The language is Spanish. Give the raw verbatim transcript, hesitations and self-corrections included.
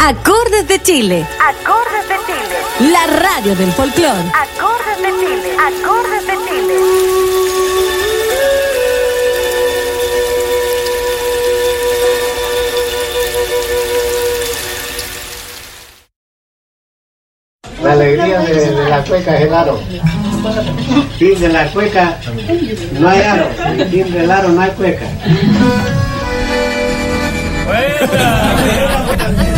Acordes de Chile. Acordes de Chile. La radio del folclore. Acordes de Chile. Acordes de Chile. La alegría de, de la cueca es el aro. Fin de la cueca no hay aro. Fin del aro no hay cueca.